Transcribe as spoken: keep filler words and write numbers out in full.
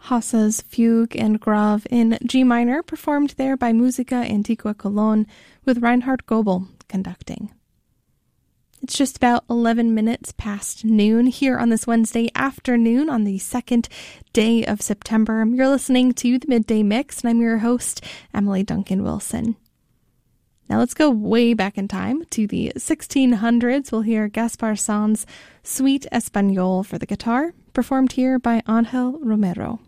Hasse's Fugue and Grave in G minor, performed there by Musica Antiqua Cologne, with Reinhard Goebel conducting. It's just about eleven minutes past noon here on this Wednesday afternoon on the second day of September. You're listening to the Midday Mix, and I'm your host, Emily Duncan Wilson. Now let's go way back in time to the sixteen hundreds. We'll hear Gaspar Sanz' Suite Espagnole for the guitar, performed here by Angel Romero.